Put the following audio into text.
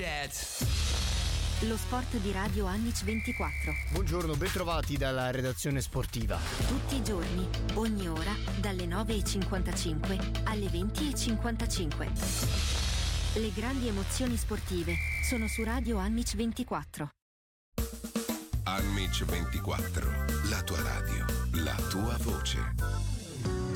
Lo sport di Radio Annic 24. Buongiorno, bentrovati dalla redazione sportiva. Tutti i giorni, ogni ora, dalle 9:55 alle 20:55. Le grandi emozioni sportive sono su Radio Annic 24. Annic 24, la tua radio, la tua voce.